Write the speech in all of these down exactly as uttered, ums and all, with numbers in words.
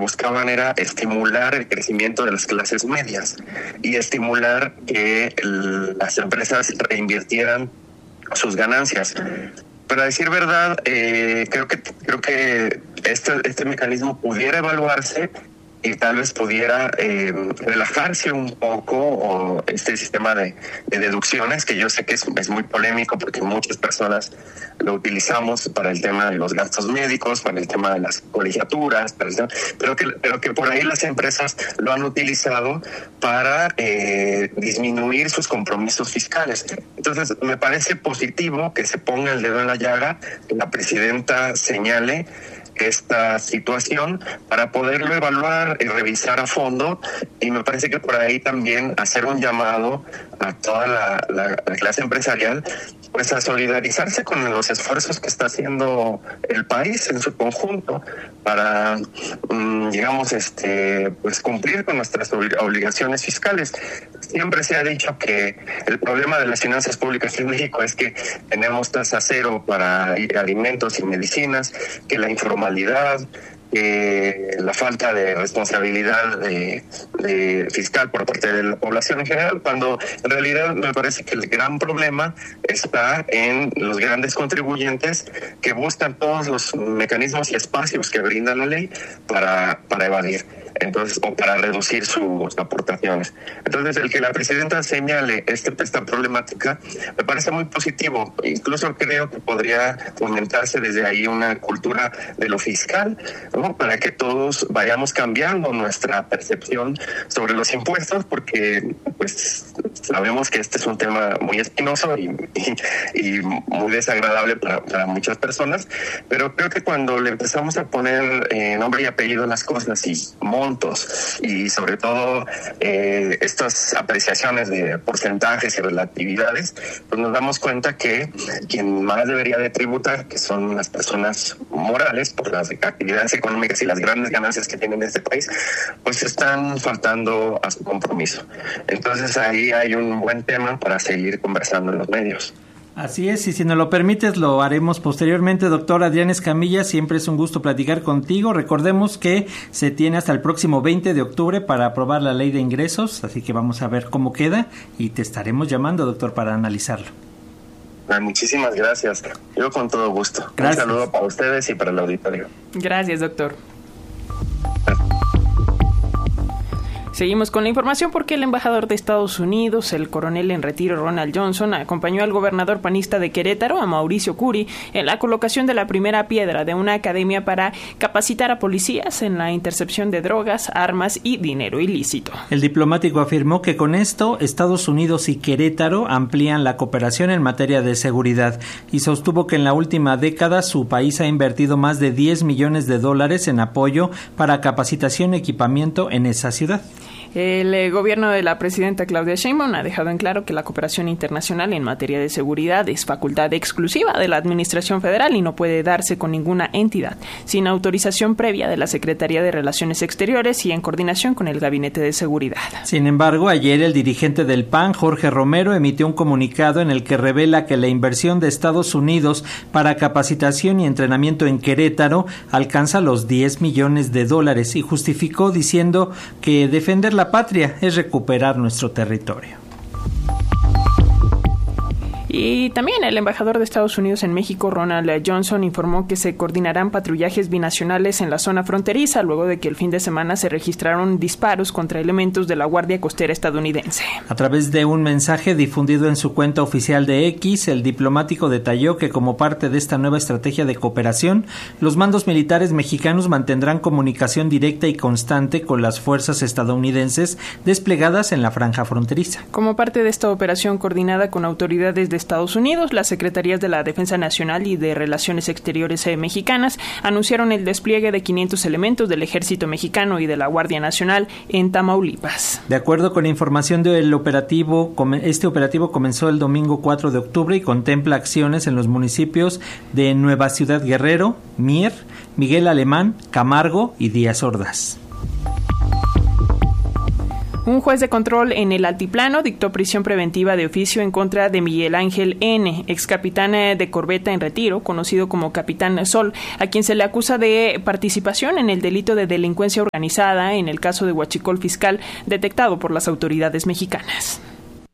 buscaban era estimular el crecimiento de las clases medias y estimular que el, las empresas reinvirtieran sus ganancias. Pero a decir verdad, eh, creo que creo que este, este mecanismo pudiera evaluarse y tal vez pudiera eh, relajarse un poco o este sistema de, de deducciones, que yo sé que es, es muy polémico porque muchas personas lo utilizamos para el tema de los gastos médicos, para el tema de las colegiaturas, para el tema, pero, que, pero que por ahí las empresas lo han utilizado para eh, disminuir sus compromisos fiscales. Entonces, me parece positivo que se ponga el dedo en la llaga, que la presidenta señale esta situación para poderlo evaluar y revisar a fondo, y me parece que por ahí también hacer un llamado a toda la, la, la clase empresarial pues a solidarizarse con los esfuerzos que está haciendo el país en su conjunto para um, digamos este pues cumplir con nuestras obligaciones fiscales. Siempre se ha dicho que el problema de las finanzas públicas en México es que tenemos tasa cero para alimentos y medicinas, que la informalidad, eh, la falta de responsabilidad de, de fiscal por parte de la población en general, cuando en realidad me parece que el gran problema está en los grandes contribuyentes que buscan todos los mecanismos y espacios que brinda la ley para, para evadir. Entonces, o para reducir sus aportaciones. Entonces, el que la presidenta señale este, esta problemática me parece muy positivo. Incluso creo que podría fomentarse desde ahí una cultura de lo fiscal, ¿no? Para que todos vayamos cambiando nuestra percepción sobre los impuestos, porque pues sabemos que este es un tema muy espinoso y, y, y muy desagradable para, para muchas personas, pero creo que cuando le empezamos a poner eh, nombre y apellido a las cosas y montos y sobre todo eh, estas apreciaciones de porcentajes y relatividades, pues nos damos cuenta que quien más debería de tributar, que son las personas morales por las actividades económicas y las grandes ganancias que tienen en este país, pues están faltando a su compromiso. Entonces ahí hay un buen tema para seguir conversando en los medios. Así es, y si nos lo permites lo haremos posteriormente. Doctor Adrián Escamilla, siempre es un gusto platicar contigo. Recordemos que se tiene hasta el próximo veinte de octubre para aprobar la ley de ingresos, así que vamos a ver cómo queda y te estaremos llamando, doctor, para analizarlo. Muchísimas gracias, yo con todo gusto. Gracias. Un saludo para ustedes y para el auditorio. Gracias, doctor. Seguimos con la información porque el embajador de Estados Unidos, el coronel en retiro Ronald Johnson, acompañó al gobernador panista de Querétaro, a Mauricio Curi, en la colocación de la primera piedra de una academia para capacitar a policías en la intercepción de drogas, armas y dinero ilícito. El diplomático afirmó que con esto Estados Unidos y Querétaro amplían la cooperación en materia de seguridad y sostuvo que en la última década su país ha invertido más de diez millones de dólares en apoyo para capacitación y equipamiento en esa ciudad. El eh, gobierno de la presidenta Claudia Sheinbaum ha dejado en claro que la cooperación internacional en materia de seguridad es facultad exclusiva de la Administración Federal y no puede darse con ninguna entidad sin autorización previa de la Secretaría de Relaciones Exteriores y en coordinación con el Gabinete de Seguridad. Sin embargo, ayer el dirigente del P A N, Jorge Romero, emitió un comunicado en el que revela que la inversión de Estados Unidos para capacitación y entrenamiento en Querétaro alcanza los diez millones de dólares y justificó diciendo que defender la La patria es recuperar nuestro territorio. Y también el embajador de Estados Unidos en México, Ronald Johnson, informó que se coordinarán patrullajes binacionales en la zona fronteriza luego de que el fin de semana se registraron disparos contra elementos de la Guardia Costera estadounidense. A través de un mensaje difundido en su cuenta oficial de X, el diplomático detalló que como parte de esta nueva estrategia de cooperación, los mandos militares mexicanos mantendrán comunicación directa y constante con las fuerzas estadounidenses desplegadas en la franja fronteriza. Como parte de esta operación coordinada con autoridades de Estados Unidos, las Secretarías de la Defensa Nacional y de Relaciones Exteriores eh, mexicanas anunciaron el despliegue de quinientos elementos del Ejército Mexicano y de la Guardia Nacional en Tamaulipas. De acuerdo con información del operativo, este operativo comenzó el domingo cuatro de octubre y contempla acciones en los municipios de Nueva Ciudad Guerrero, Mier, Miguel Alemán, Camargo y Díaz Ordaz. Un juez de control en el Altiplano dictó prisión preventiva de oficio en contra de Miguel Ángel N., ex capitán de corbeta en retiro, conocido como Capitán Sol, a quien se le acusa de participación en el delito de delincuencia organizada en el caso de huachicol fiscal detectado por las autoridades mexicanas.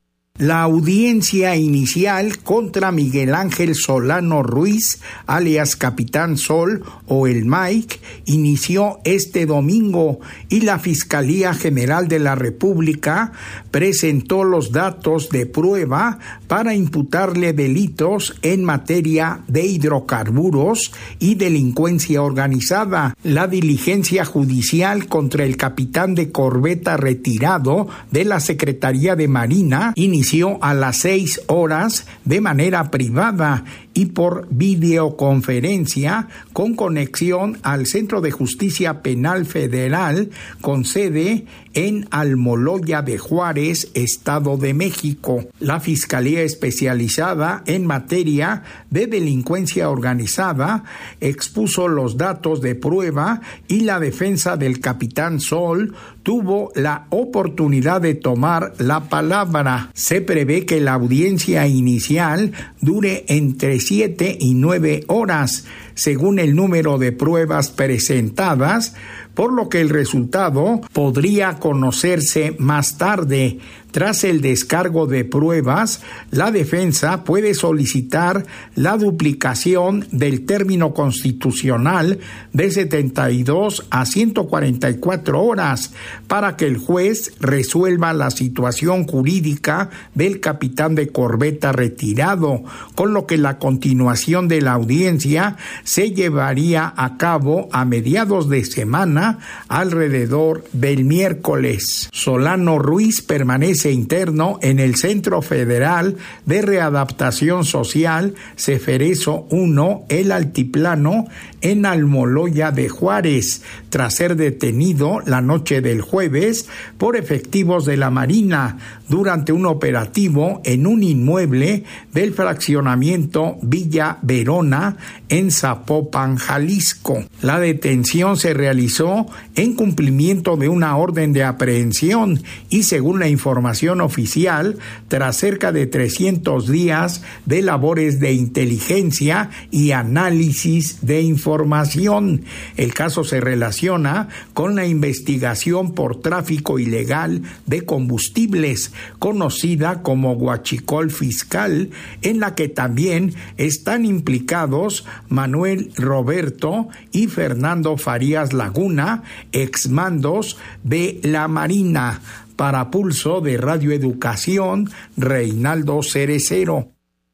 La audiencia inicial contra Miguel Ángel Solano Ruiz, alias Capitán Sol o el Mike, inició este domingo y la Fiscalía General de la República presentó los datos de prueba para imputarle delitos en materia de hidrocarburos y delincuencia organizada. La diligencia judicial contra el capitán de corbeta retirado de la Secretaría de Marina inició a las seis horas de manera privada y por videoconferencia con conexión al Centro de Justicia Penal Federal con sede en Almoloya de Juárez, Estado de México. La Fiscalía Especializada en materia de delincuencia organizada expuso los datos de prueba y la defensa del capitán Sol tuvo la oportunidad de tomar la palabra. Se prevé que la audiencia inicial dure entre siete y nueve horas, según el número de pruebas presentadas, por lo que el resultado podría conocerse más tarde. Tras el descargo de pruebas, la defensa puede solicitar la duplicación del término constitucional de setenta y dos a ciento cuarenta y cuatro horas para que el juez resuelva la situación jurídica del capitán de corbeta retirado, con lo que la continuación de la audiencia se llevaría a cabo a mediados de semana, alrededor del miércoles. Solano Ruiz permanece interno en el Centro Federal de Readaptación Social Ceferezo uno, El Altiplano, en Almoloya de Juárez, tras ser detenido la noche del jueves por efectivos de la Marina durante un operativo en un inmueble del fraccionamiento Villa Verona en Zapopan, Jalisco. La detención se realizó en cumplimiento de una orden de aprehensión y, según la información oficial, tras cerca de trescientos días de labores de inteligencia y análisis de información. El caso se relaciona con la investigación por tráfico ilegal de combustibles, conocida como huachicol fiscal, en la que también están implicados Manuel Roberto y Fernando Farías Laguna, exmandos de la Marina. Para Pulso de Radio Educación, Reinaldo Cerecero.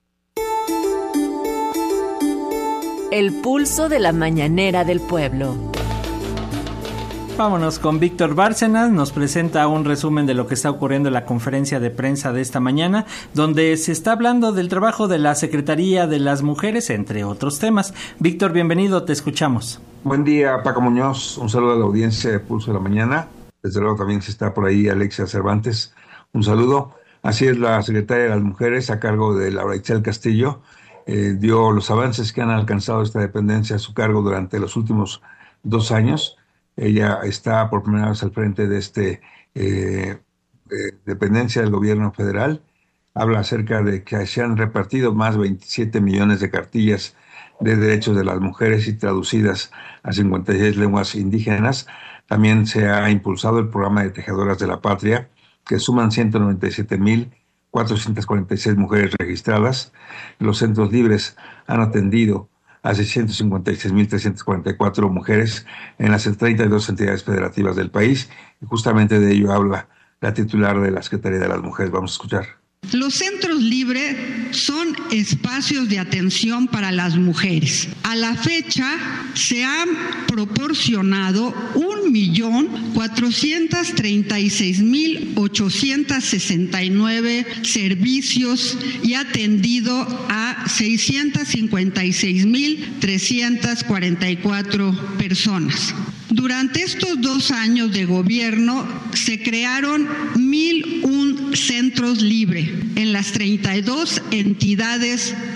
El pulso de la mañanera del pueblo. Vámonos con Víctor Bárcenas, nos presenta un resumen de lo que está ocurriendo en la conferencia de prensa de esta mañana, donde se está hablando del trabajo de la Secretaría de las Mujeres, entre otros temas. Víctor, bienvenido, te escuchamos. Buen día, Paco Muñoz, un saludo a la audiencia de Pulso de la Mañana. Desde luego también se está por ahí Alexia Cervantes, un saludo. Así es, la Secretaría de las Mujeres, a cargo de Laura Itzel Castillo, eh, dio los avances que han alcanzado esta dependencia a su cargo durante los últimos dos años. Ella está por primera vez al frente de esta eh, eh, dependencia del gobierno federal. Habla acerca de que se han repartido más de veintisiete millones de cartillas de derechos de las mujeres y traducidas a cincuenta y seis lenguas indígenas. También se ha impulsado el programa de Tejedoras de la Patria, que suman ciento noventa y siete mil cuatrocientas cuarenta y seis mujeres registradas. Los centros libres han atendido a seiscientas cincuenta y seis mil trescientas cuarenta y cuatro mujeres en las treinta y dos entidades federativas del país. Y justamente de ello habla la titular de la Secretaría de las Mujeres. Vamos a escuchar. Los centros libres son espacios de atención para las mujeres. A la fecha se han proporcionado un millón cuatrocientos treinta y seis mil ochocientos sesenta y nueve servicios y atendido a seiscientos cincuenta y seis mil trescientas cuarenta y cuatro personas. Durante estos dos años de gobierno se crearon mil un centros libres en las treinta y dos entidades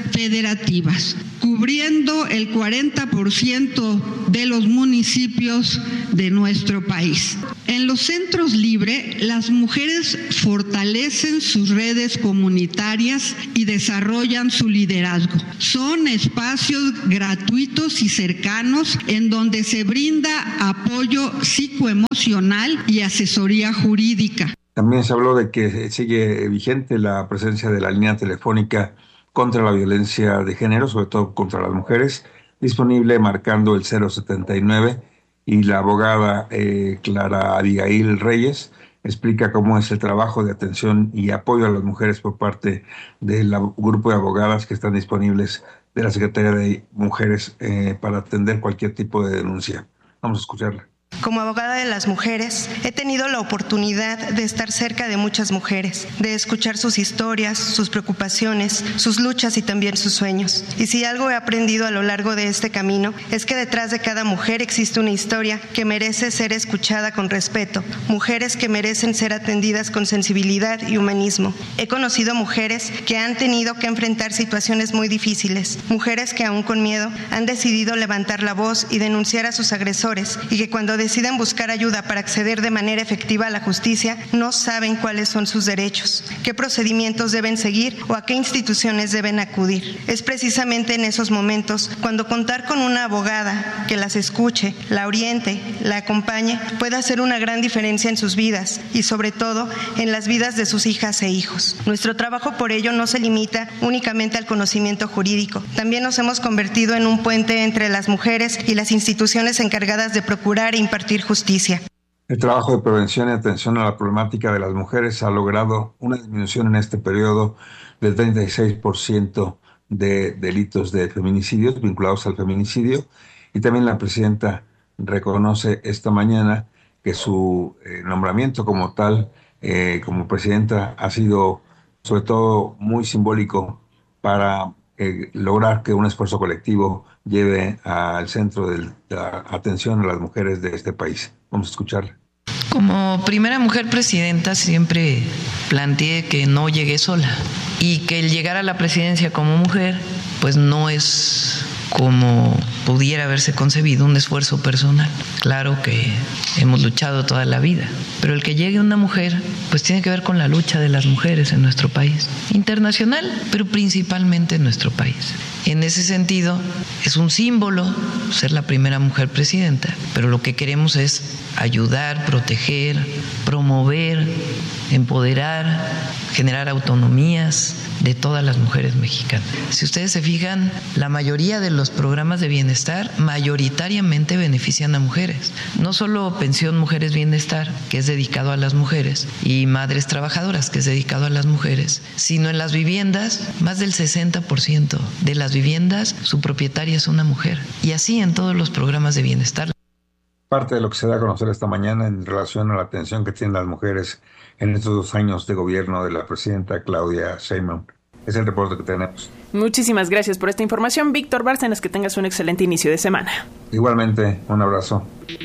federativas, cubriendo el cuarenta por ciento de los municipios de nuestro país. En los centros Libre, las mujeres fortalecen sus redes comunitarias y desarrollan su liderazgo. Son espacios gratuitos y cercanos en donde se brinda apoyo psicoemocional y asesoría jurídica. También se habló de que sigue vigente la presencia de la línea telefónica contra la violencia de género, sobre todo contra las mujeres, disponible marcando el cero setenta y nueve, y la abogada eh, Clara Abigail Reyes explica cómo es el trabajo de atención y apoyo a las mujeres por parte del grupo de abogadas que están disponibles de la Secretaría de Mujeres eh, para atender cualquier tipo de denuncia. Vamos a escucharla. Como abogada de las mujeres, he tenido la oportunidad de estar cerca de muchas mujeres, de escuchar sus historias, sus preocupaciones, sus luchas y también sus sueños. Y si algo he aprendido a lo largo de este camino, es que detrás de cada mujer existe una historia que merece ser escuchada con respeto, mujeres que merecen ser atendidas con sensibilidad y humanismo. He conocido mujeres que han tenido que enfrentar situaciones muy difíciles, mujeres que aún con miedo han decidido levantar la voz y denunciar a sus agresores, y que cuando deciden buscar ayuda para acceder de manera efectiva a la justicia, no saben cuáles son sus derechos, qué procedimientos deben seguir o a qué instituciones deben acudir. Es precisamente en esos momentos cuando contar con una abogada que las escuche, la oriente, la acompañe, puede hacer una gran diferencia en sus vidas y sobre todo en las vidas de sus hijas e hijos. Nuestro trabajo por ello no se limita únicamente al conocimiento jurídico. También nos hemos convertido en un puente entre las mujeres y las instituciones encargadas de procurar e impartir justicia. El trabajo de prevención y atención a la problemática de las mujeres ha logrado una disminución en este periodo del treinta y seis por ciento de delitos de feminicidios vinculados al feminicidio, y también la presidenta reconoce esta mañana que su eh, nombramiento como tal, eh, como presidenta, ha sido sobre todo muy simbólico para Eh, lograr que un esfuerzo colectivo lleve al centro de la atención a las mujeres de este país. Vamos a escucharla. Como primera mujer presidenta siempre planteé que no llegué sola y que el llegar a la presidencia como mujer pues no es como pudiera haberse concebido un esfuerzo personal. Claro que hemos luchado toda la vida, pero el que llegue una mujer pues tiene que ver con la lucha de las mujeres en nuestro país, internacional, pero principalmente en nuestro país. En ese sentido, es un símbolo ser la primera mujer presidenta, pero lo que queremos es ayudar, proteger, promover, empoderar, generar autonomías de todas las mujeres mexicanas. Si ustedes se fijan, la mayoría de los programas de bienestar mayoritariamente benefician a mujeres. No solo Pensión Mujeres Bienestar, que es dedicado a las mujeres, y Madres Trabajadoras, que es dedicado a las mujeres, sino en las viviendas, más del sesenta por ciento de las viviendas, su propietaria es una mujer. Y así en todos los programas de bienestar. Parte de lo que se da a conocer esta mañana en relación a la atención que tienen las mujeres en estos dos años de gobierno de la presidenta Claudia Sheinbaum. Es el reporte que tenemos. Muchísimas gracias por esta información, Víctor Bárcenas, que tengas un excelente inicio de semana. Igualmente, un abrazo.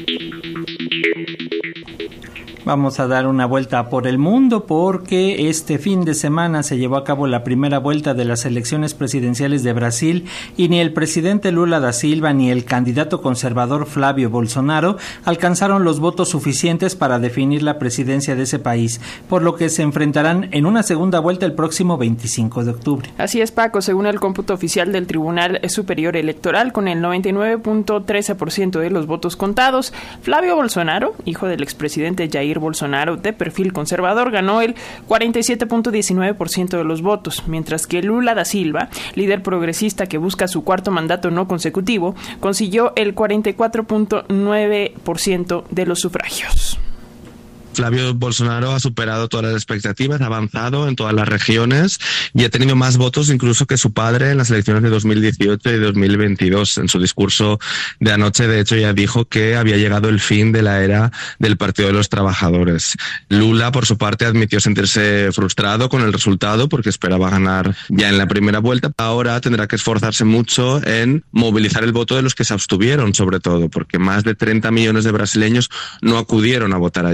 Vamos a dar una vuelta por el mundo porque este fin de semana se llevó a cabo la primera vuelta de las elecciones presidenciales de Brasil y ni el presidente Lula da Silva ni el candidato conservador Flavio Bolsonaro alcanzaron los votos suficientes para definir la presidencia de ese país, por lo que se enfrentarán en una segunda vuelta el próximo veinticinco de octubre. Así es, Paco, según el cómputo oficial del Tribunal Superior Electoral, con el noventa y nueve punto trece por ciento de los votos contados, Flavio Bolsonaro, hijo del expresidente Jair Bolsonaro, de perfil conservador, ganó el cuarenta y siete punto diecinueve por ciento de los votos, mientras que Lula da Silva, líder progresista que busca su cuarto mandato no consecutivo, consiguió el cuarenta y cuatro punto nueve por ciento de los sufragios. Flavio Bolsonaro ha superado todas las expectativas, ha avanzado en todas las regiones y ha tenido más votos incluso que su padre en las elecciones de dos mil dieciocho y dos mil veintidós. En su discurso de anoche, de hecho, ya dijo que había llegado el fin de la era del Partido de los Trabajadores. Lula, por su parte, admitió sentirse frustrado con el resultado porque esperaba ganar ya en la primera vuelta. Ahora tendrá que esforzarse mucho en movilizar el voto de los que se abstuvieron, sobre todo, porque más de treinta millones de brasileños no acudieron a votar ayer.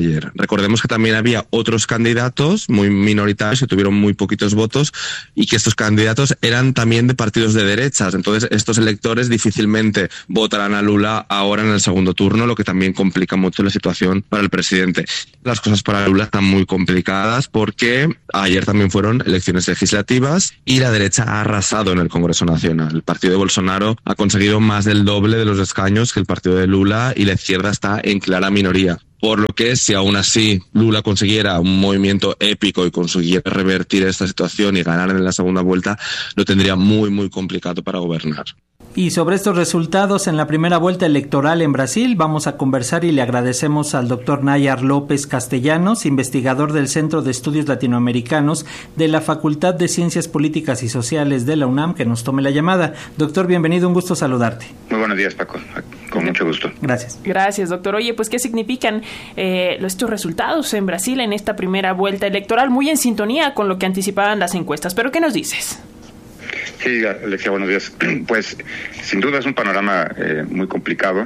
recordemos que también había otros candidatos muy minoritarios que tuvieron muy poquitos votos y que estos candidatos eran también de partidos de derechas. Entonces, estos electores difícilmente votarán a Lula ahora en el segundo turno, lo que también complica mucho la situación para el presidente. Las cosas para Lula están muy complicadas porque ayer también fueron elecciones legislativas y la derecha ha arrasado en el Congreso Nacional. El partido de Bolsonaro ha conseguido más del doble de los escaños que el partido de Lula y la izquierda está en clara minoría. Por lo que, si aún así Lula consiguiera un movimiento épico y consiguiera revertir esta situación y ganar en la segunda vuelta, lo tendría muy, muy complicado para gobernar. Y sobre estos resultados en la primera vuelta electoral en Brasil vamos a conversar y le agradecemos al doctor Nayar López Castellanos, investigador del Centro de Estudios Latinoamericanos de la Facultad de Ciencias Políticas y Sociales de la UNAM, que nos tome la llamada. Doctor, bienvenido, un gusto saludarte. Muy buenos días, Paco, con mucho gusto. Gracias. Gracias, doctor. Oye, pues, ¿qué significan eh, estos resultados en Brasil en esta primera vuelta electoral? Muy en sintonía con lo que anticipaban las encuestas, pero ¿qué nos dices? Sí, Alexia, buenos días. Pues sin duda es un panorama eh, muy complicado,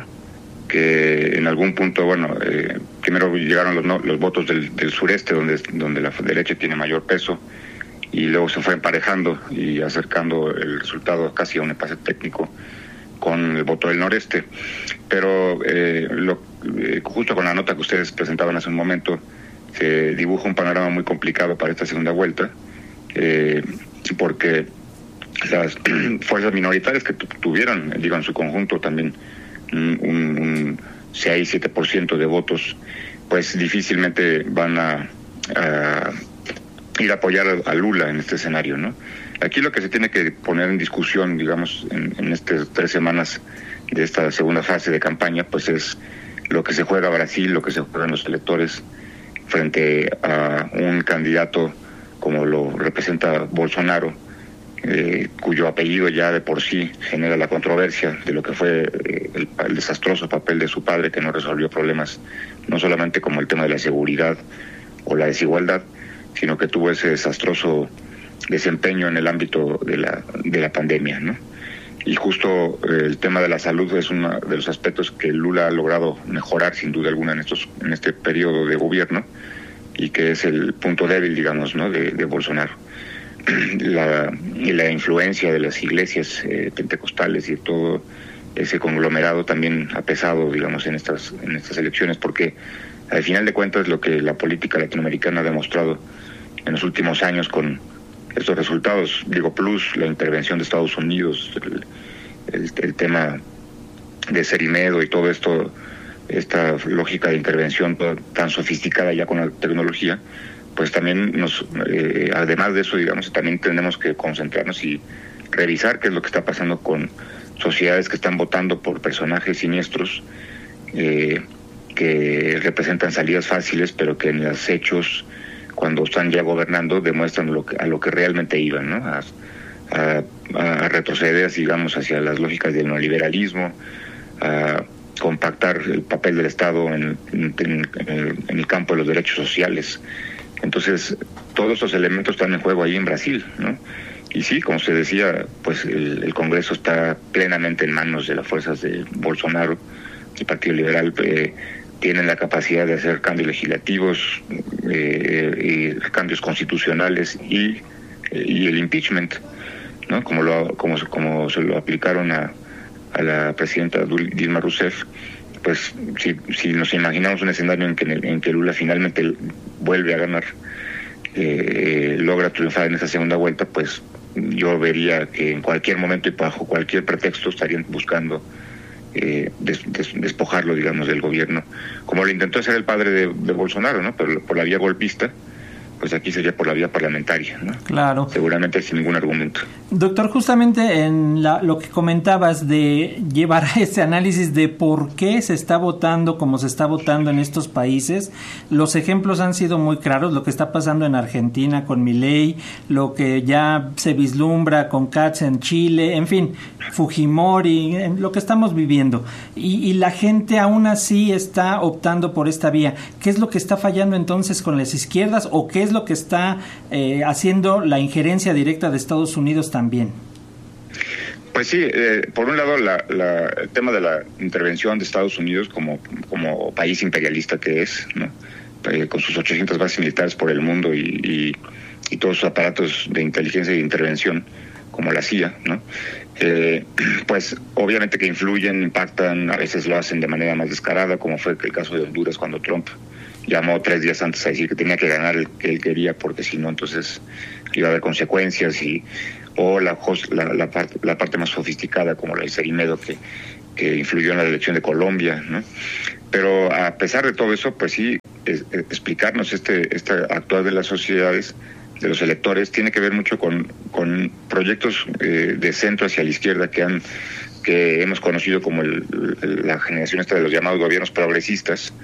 que en algún punto, bueno, eh, primero llegaron los, no, los votos del, del sureste, donde, donde la derecha tiene mayor peso, y luego se fue emparejando y acercando el resultado casi a un empate técnico con el voto del noreste. Pero eh, lo, eh, justo con la nota que ustedes presentaban hace un momento, se dibuja un panorama muy complicado para esta segunda vuelta, eh, porque las fuerzas minoritarias que tuvieron, digo, en su conjunto también un, un seis siete por ciento de votos, pues difícilmente van a, a ir a apoyar a Lula en este escenario, ¿no? Aquí lo que se tiene que poner en discusión, digamos, en, en estas tres semanas de esta segunda fase de campaña, pues es lo que se juega Brasil, lo que se juegan los electores frente a un candidato como lo representa Bolsonaro, Eh, cuyo apellido ya de por sí genera la controversia de lo que fue eh, el, el desastroso papel de su padre, que no resolvió problemas no solamente como el tema de la seguridad o la desigualdad, sino que tuvo ese desastroso desempeño en el ámbito de la de la pandemia, ¿no? Y justo eh, el tema de la salud es uno de los aspectos que Lula ha logrado mejorar sin duda alguna en estos en este periodo de gobierno, y que es el punto débil, digamos, ¿no?, de, de Bolsonaro. La, la influencia de las iglesias eh, pentecostales y todo ese conglomerado también ha pesado, digamos, en estas en estas elecciones, porque al final de cuentas lo que la política latinoamericana ha demostrado en los últimos años con estos resultados, digo, plus la intervención de Estados Unidos, el, el, el tema de Cerimedo y todo esto, esta lógica de intervención tan sofisticada ya con la tecnología, pues también nos, eh, además de eso, digamos, también tenemos que concentrarnos y revisar qué es lo que está pasando con sociedades que están votando por personajes siniestros, eh, que representan salidas fáciles, pero que en los hechos, cuando están ya gobernando, demuestran lo que, a lo que realmente iban, ¿no? A, a, a retroceder, digamos, hacia las lógicas del neoliberalismo, a compactar el papel del Estado en, en, en, el, en el campo de los derechos sociales. Entonces, todos estos elementos están en juego ahí en Brasil, ¿no? Y sí, como se decía, pues el, el Congreso está plenamente en manos de las fuerzas de Bolsonaro. El Partido Liberal eh, tiene la capacidad de hacer cambios legislativos, eh, y cambios constitucionales y, y el impeachment, ¿no? Como lo como, como se lo aplicaron a, a la presidenta Dilma Rousseff. Pues si, si nos imaginamos un escenario en que, en que Lula finalmente vuelve a ganar, eh, logra triunfar en esa segunda vuelta, pues yo vería que en cualquier momento y bajo cualquier pretexto estarían buscando eh, des, des, despojarlo, digamos, del gobierno, como lo intentó hacer el padre de, de Bolsonaro, ¿no? Pero por la vía golpista. Pues aquí sería por la vía parlamentaria, ¿no? Claro. Seguramente sin ningún argumento. Doctor, justamente en la, lo que comentabas de llevar a ese análisis de por qué se está votando como se está votando en estos países, los ejemplos han sido muy claros, lo que está pasando en Argentina con Milei, lo que ya se vislumbra con Katz en Chile, en fin, Fujimori, en lo que estamos viviendo. Y, y la gente aún así está optando por esta vía. ¿Qué es lo que está fallando entonces con las izquierdas o qué es lo que está eh, haciendo la injerencia directa de Estados Unidos también? Pues sí, eh, por un lado la, la, el tema de la intervención de Estados Unidos como, como país imperialista que es, ¿no? eh, con sus ochocientas bases militares por el mundo y, y, y todos sus aparatos de inteligencia y de intervención, como la C I A, ¿no? Eh, pues obviamente que influyen, impactan, a veces lo hacen de manera más descarada, como fue el caso de Honduras cuando Trump llamó tres días antes a decir que tenía que ganar el que él quería, porque si no entonces iba a haber consecuencias, y o la, la, la, parte, la parte más sofisticada como la de Cerimedo que, que influyó en la elección de Colombia, ¿no? Pero a pesar de todo eso, pues sí, es, es, explicarnos este, este actuar de las sociedades, de los electores, tiene que ver mucho con, con proyectos eh, de centro hacia la izquierda que han que hemos conocido como el, el, la generación esta de los llamados gobiernos progresistas,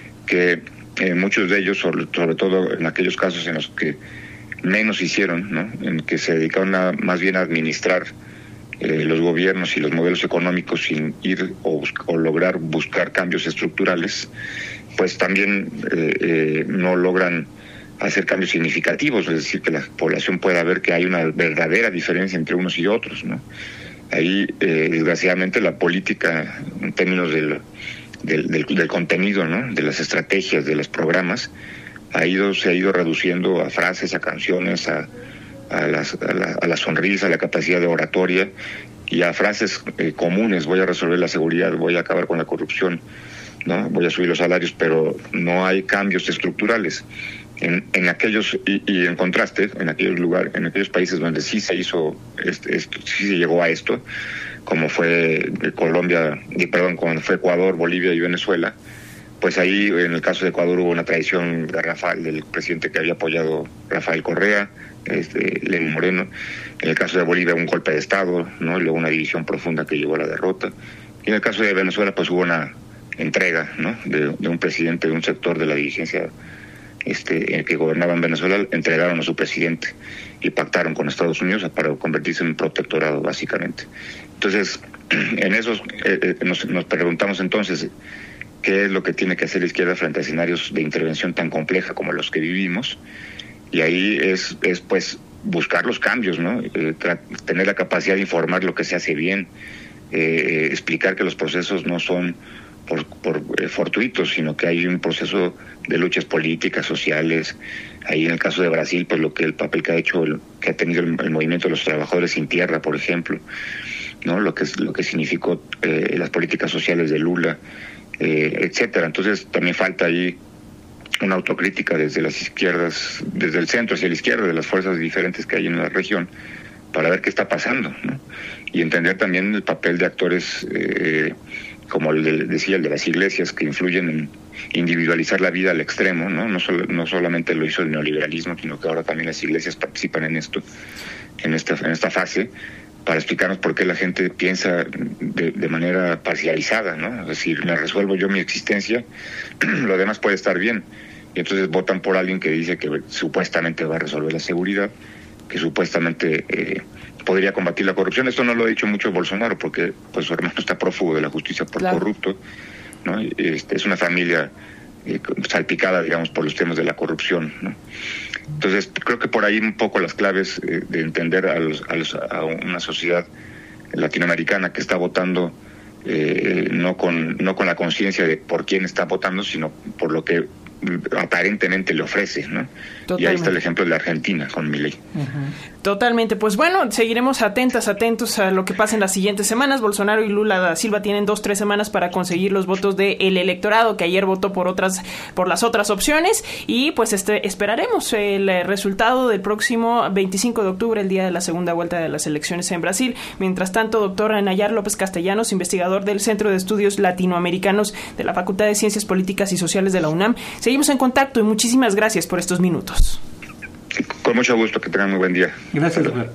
que eh, muchos de ellos, sobre, sobre todo en aquellos casos en los que menos hicieron, ¿no? En que se dedicaron a, más bien a administrar eh, los gobiernos y los modelos económicos sin ir o, o lograr buscar cambios estructurales, pues también eh, eh, no logran hacer cambios significativos, es decir, que la población pueda ver que hay una verdadera diferencia entre unos y otros, ¿no? Ahí, eh, desgraciadamente, la política, en términos del, del, del, del contenido, ¿no? De las estrategias, de los programas, ha ido, se ha ido reduciendo a frases, a canciones, a, a, las, a, la, a la sonrisa, a la capacidad de oratoria y a frases eh, comunes: voy a resolver la seguridad, voy a acabar con la corrupción, ¿no? Voy a subir los salarios, pero no hay cambios estructurales. En, en aquellos, y, y en contraste, en aquellos lugares, en aquellos países donde sí se hizo, este, esto, sí se llegó a esto, como fue Colombia, y perdón, como fue Ecuador, Bolivia y Venezuela, pues ahí en el caso de Ecuador hubo una traición de Rafael, del presidente que había apoyado Rafael Correa, este, Lenín Moreno. En el caso de Bolivia un golpe de Estado, ¿no? Y luego una división profunda que llevó a la derrota. Y en el caso de Venezuela pues hubo una entrega, ¿no? de, de un presidente de un sector de la dirigencia este, que gobernaba en Venezuela, entregaron a su presidente y pactaron con Estados Unidos para convertirse en un protectorado, básicamente. Entonces, en esos eh, nos, nos preguntamos entonces qué es lo que tiene que hacer la izquierda frente a escenarios de intervención tan compleja como los que vivimos, y ahí es, es pues buscar los cambios, ¿no? Eh, tener la capacidad de informar lo que se hace bien, eh, explicar que los procesos no son por, por eh, fortuitos, sino que hay un proceso de luchas políticas, sociales. Ahí en el caso de Brasil, pues lo que el papel que ha hecho, el, que ha tenido el, el movimiento de los trabajadores sin tierra, por ejemplo, ¿no? Lo que es, lo que significó eh, las políticas sociales de Lula, eh, etcétera. Entonces también falta ahí una autocrítica desde las izquierdas, desde el centro hacia la izquierda, de las fuerzas diferentes que hay en la región, para ver qué está pasando, ¿no? Y entender también el papel de actores eh, como el de, decía, el de las iglesias, que influyen en individualizar la vida al extremo, ¿no? No, sol, no solamente lo hizo el neoliberalismo, sino que ahora también las iglesias participan en esto, en esta, en esta fase, para explicarnos por qué la gente piensa de, de manera parcializada, ¿no? Es decir, me resuelvo yo mi existencia, lo demás puede estar bien. Y entonces votan por alguien que dice que supuestamente va a resolver la seguridad, que supuestamente eh, podría combatir la corrupción. Esto no lo ha dicho mucho Bolsonaro, porque pues su hermano está prófugo de la justicia por claro. corrupto, ¿no? Este, es una familia eh, salpicada, digamos, por los temas de la corrupción, ¿no? Entonces creo que por ahí un poco las claves eh, de entender a, los, a, los, a una sociedad latinoamericana que está votando eh, no con no con la conciencia de por quién está votando, sino por lo que aparentemente le ofrece, ¿no? Totalmente. Y ahí está el ejemplo de la Argentina con Milei. Uh-huh. Totalmente, pues bueno, seguiremos atentas, atentos a lo que pase en las siguientes semanas. Bolsonaro y Lula da Silva tienen dos, tres semanas para conseguir los votos del electorado que ayer votó por otras, por las otras opciones, y pues este, esperaremos el resultado del próximo veinticinco de octubre, el día de la segunda vuelta de las elecciones en Brasil. Mientras tanto, doctor Nayar López Castellanos, investigador del Centro de Estudios Latinoamericanos de la Facultad de Ciencias Políticas y Sociales de la UNAM, seguimos en contacto y muchísimas gracias por estos minutos. Con mucho gusto, que tengan muy buen día. Gracias, doctor.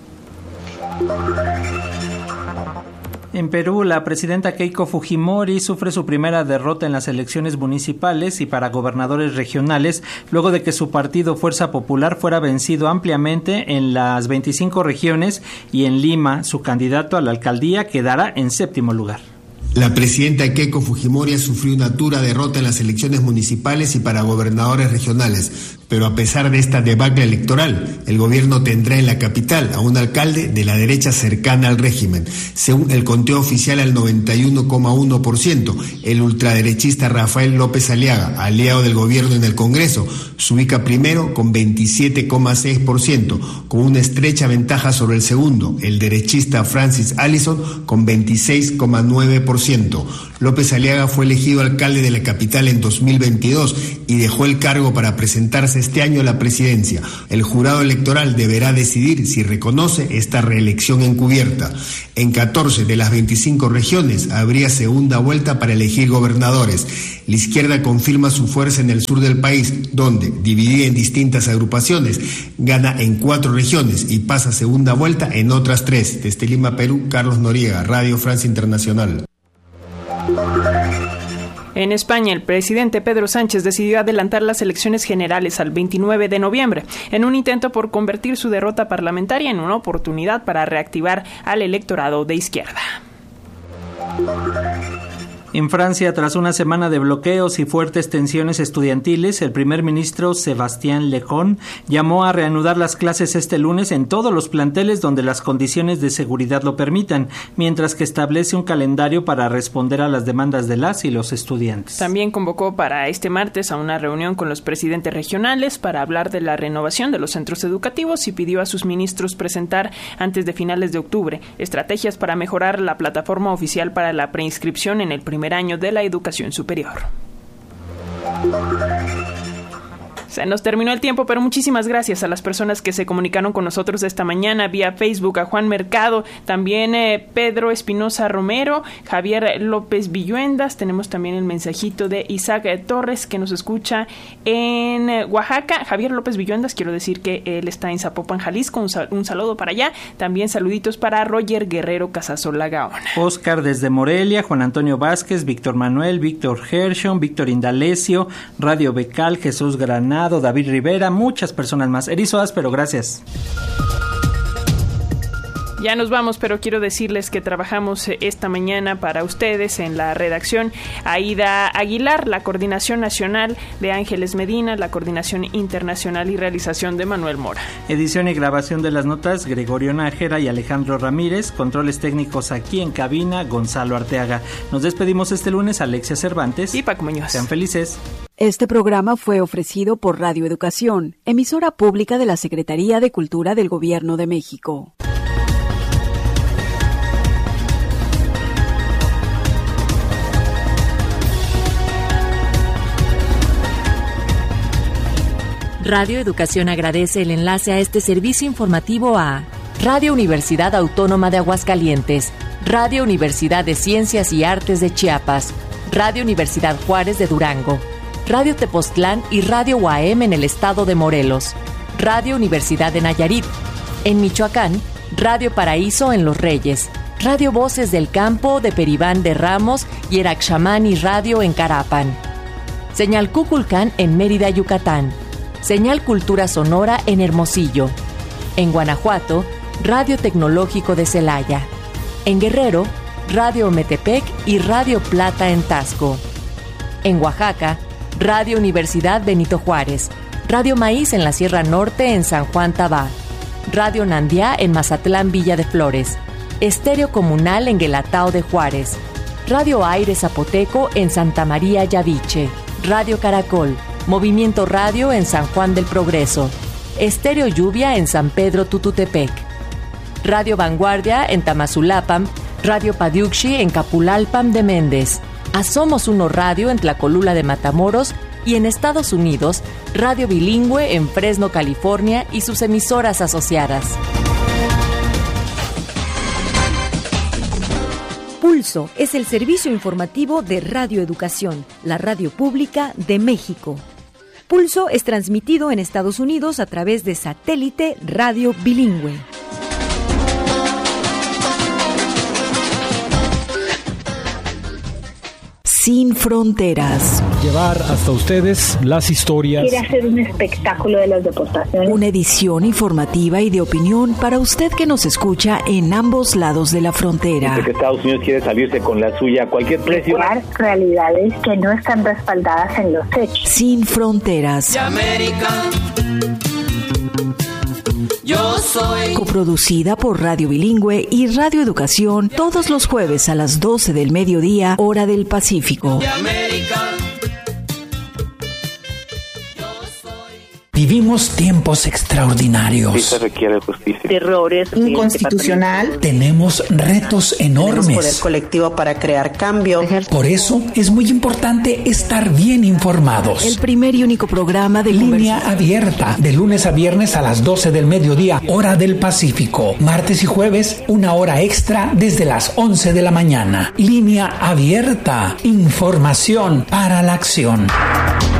En Perú, la presidenta Keiko Fujimori sufre su primera derrota en las elecciones municipales y para gobernadores regionales, luego de que su partido Fuerza Popular fuera vencido ampliamente en las veinticinco regiones, y en Lima, su candidato a la alcaldía quedará en séptimo lugar. La presidenta Keiko Fujimori sufrió una dura derrota en las elecciones municipales y para gobernadores regionales. Pero a pesar de esta debacle electoral, el gobierno tendrá en la capital a un alcalde de la derecha cercana al régimen. Según el conteo oficial, al noventa y uno coma uno por ciento, el ultraderechista Rafael López Aliaga, aliado del gobierno en el Congreso, se ubica primero con veintisiete coma seis por ciento, con una estrecha ventaja sobre el segundo, el derechista Francis Allison, con veintiséis coma nueve por ciento. López Aliaga fue elegido alcalde de la capital en dos mil veintidós y dejó el cargo para presentarse este año a la presidencia. El jurado electoral deberá decidir si reconoce esta reelección encubierta. En catorce de las veinticinco regiones habría segunda vuelta para elegir gobernadores. La izquierda confirma su fuerza en el sur del país, donde, dividida en distintas agrupaciones, gana en cuatro regiones y pasa segunda vuelta en otras tres. Desde Lima, Perú, Carlos Noriega, Radio Francia Internacional. En España, el presidente Pedro Sánchez decidió adelantar las elecciones generales al veintinueve de noviembre, en un intento por convertir su derrota parlamentaria en una oportunidad para reactivar al electorado de izquierda. En Francia, tras una semana de bloqueos y fuertes tensiones estudiantiles, el primer ministro Sébastien Lecornu llamó a reanudar las clases este lunes en todos los planteles donde las condiciones de seguridad lo permitan, mientras que establece un calendario para responder a las demandas de las y los estudiantes. También convocó para este martes a una reunión con los presidentes regionales para hablar de la renovación de los centros educativos y pidió a sus ministros presentar antes de finales de octubre estrategias para mejorar la plataforma oficial para la preinscripción en el primer año de la educación superior. Se nos terminó el tiempo, pero muchísimas gracias a las personas que se comunicaron con nosotros esta mañana vía Facebook, a Juan Mercado, también eh, Pedro Espinosa Romero, Javier López Villuendas, tenemos también el mensajito de Isaac eh, Torres que nos escucha en eh, Oaxaca. Javier López Villuendas, quiero decir que él está en Zapopan, Jalisco, un, sal- un saludo para allá, también saluditos para Roger Guerrero Casasola Gaona. Oscar desde Morelia, Juan Antonio Vázquez, Víctor Manuel, Víctor Gershon, Víctor Indalecio, Radio Becal, Jesús Granada, David Rivera, muchas personas más. Erizo Áspero, gracias. Ya nos vamos, pero quiero decirles que trabajamos esta mañana para ustedes en la redacción Aida Aguilar, la coordinación nacional de Ángeles Medina, la coordinación internacional y realización de Manuel Mora. Edición y grabación de las notas Gregorio Nájera y Alejandro Ramírez, controles técnicos aquí en cabina Gonzalo Arteaga. Nos despedimos este lunes, Alexia Cervantes y Paco Muñoz. Sean felices. Este programa fue ofrecido por Radio Educación, emisora pública de la Secretaría de Cultura del Gobierno de México. Radio Educación agradece el enlace a este servicio informativo a Radio Universidad Autónoma de Aguascalientes, Radio Universidad de Ciencias y Artes de Chiapas, Radio Universidad Juárez de Durango, Radio Tepoztlán y Radio U A M en el estado de Morelos, Radio Universidad de Nayarit, en Michoacán, Radio Paraíso en Los Reyes, Radio Voces del Campo de Peribán de Ramos y Eraxamani Radio en Carapan, Señal Cuculcán en Mérida, Yucatán, Señal Cultura Sonora en Hermosillo, en Guanajuato, Radio Tecnológico de Celaya, en Guerrero, Radio Ometepec y Radio Plata en Tasco, en Oaxaca, Radio Universidad Benito Juárez, Radio Maíz en la Sierra Norte en San Juan Tabá, Radio Nandiá en Mazatlán Villa de Flores, Estéreo Comunal en Guelatao de Juárez, Radio Aire Zapoteco en Santa María Yaviche, Radio Caracol, Movimiento Radio en San Juan del Progreso, Estéreo Lluvia en San Pedro Tututepec, Radio Vanguardia en Tamazulapam, Radio Padiuxi en Capulalpam de Méndez, a Somos Uno Radio en Tlacolula de Matamoros y en Estados Unidos, Radio Bilingüe en Fresno, California y sus emisoras asociadas. Pulso es el servicio informativo de Radio Educación, la radio pública de México. Pulso es transmitido en Estados Unidos a través de satélite Radio Bilingüe. Sin fronteras. Llevar hasta ustedes las historias. Quiere hacer un espectáculo de las deportaciones. Una edición informativa y de opinión para usted que nos escucha en ambos lados de la frontera. Desde que Estados Unidos quiere salirse con la suya a cualquier precio. Realidades que no están respaldadas en los hechos. Sin fronteras. De América. Yo soy. Coproducida por Radio Bilingüe y Radio Educación todos los jueves a las doce del mediodía, hora del Pacífico. De América. Vivimos tiempos extraordinarios. Sí se requiere justicia. Errores. Inconstitucional. Tenemos retos enormes. Tenemos poder colectivo para crear cambio. Por eso es muy importante estar bien informados. El primer y único programa de Línea abierta, de lunes a viernes a las doce del mediodía, hora del Pacífico. Martes y jueves, una hora extra desde las once de la mañana. Línea abierta. Información para la acción.